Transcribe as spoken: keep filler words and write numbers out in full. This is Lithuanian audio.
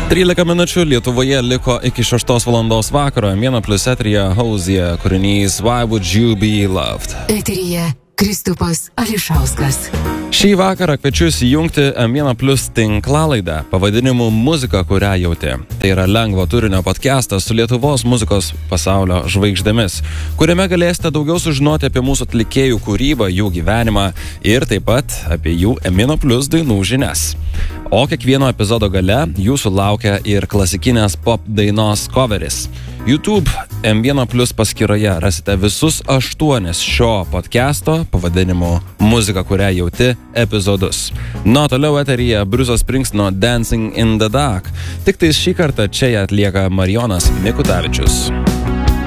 trylika minučių Lietuvoje liko iki šeštos valandos vakaro. Vieno plus eteryje Hauzie kūrinys Why Would You Be Loved. Eteryje Kristupas Ališauskas. Šį vakarą kviečiu įjungti M vienas plus tinklalaidę pavadinimu Muzika, kurią jauti. Tai yra lengvo turinio podcastas su Lietuvos muzikos pasaulio žvaigždėmis, kuriame galėsite daugiau sužinoti apie mūsų atlikėjų kūrybą, jų gyvenimą ir taip pat apie jų M vienas plus dainų žinias. O kiekvieno epizodo gale jūsų laukia ir klasikinės pop dainos coveris. YouTube M vienas plus paskyroje rasite visus aštuonis šio podcasto pavadinimu Muzika, kurią jauti epizodus. Nuo toliau eteryje Bruce Springsteeno Dancing in the Dark. Tik tais šį kartą čia ją atlieka Marijonas Mikutavičius.